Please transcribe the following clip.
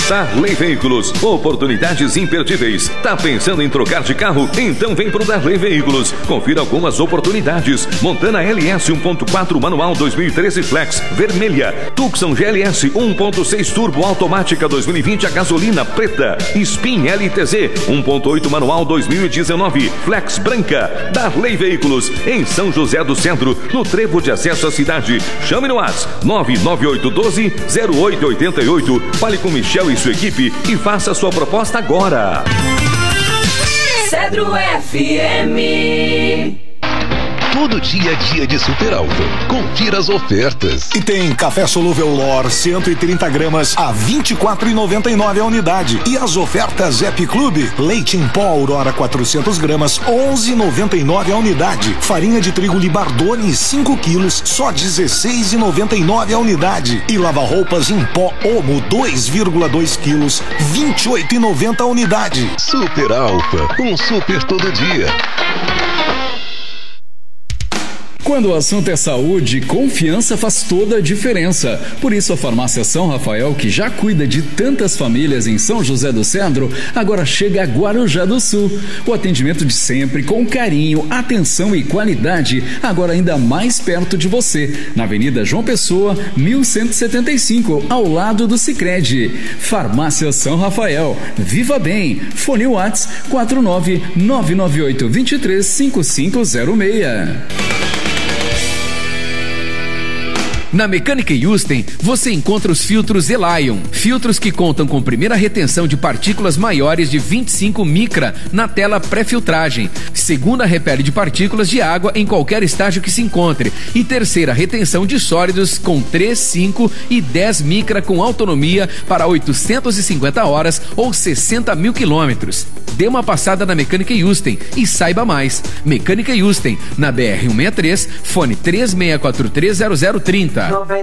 Darley Veículos, oportunidades imperdíveis. Tá pensando em trocar de carro? Então vem pro Darley Veículos. Confira algumas oportunidades. Montana LS 1.4 manual 2013 Flex, vermelha. Tucson GLS 1.6 turbo automática 2020 a gasolina preta. Spin LTZ 1.8 manual 2019 Flex branca. Darley Veículos, em São José do Centro, no trevo de acesso à cidade. Chame no WhatsApp 99812-0888. Fale com Michel e sua equipe e faça sua proposta agora. Cedro FM. Todo dia é dia de Super Alfa. Confira as ofertas. E tem café solúvel Lor 130 gramas a R$ 24,99 a unidade. E as ofertas Happy Club, leite em pó Aurora 400 gramas, R$ 11,99 a unidade. Farinha de trigo Libardone 5 quilos, só R$ 16,99 a unidade. E lava-roupas em pó Omo 2,2 quilos, R$ 28,90 a unidade. Super Alfa, um super todo dia. Quando o assunto é saúde, confiança faz toda a diferença. Por isso a Farmácia São Rafael, que já cuida de tantas famílias em São José do Cedro, agora chega a Guarujá do Sul. O atendimento de sempre, com carinho, atenção e qualidade, agora ainda mais perto de você. Na Avenida João Pessoa, 1175, ao lado do Sicredi. Farmácia São Rafael. Viva bem! Fone WhatsApp 49998235506. Na Mecânica Yusten, você encontra os filtros Elion, filtros que contam com primeira retenção de partículas maiores de 25 micra na tela pré-filtragem, segunda repele de partículas de água em qualquer estágio que se encontre e terceira retenção de sólidos com 3, 5 e 10 micra com autonomia para 850 horas ou 60 mil quilômetros. Dê uma passada na Mecânica Yusten e saiba mais. Mecânica Yusten, na BR-163, fone 36430030.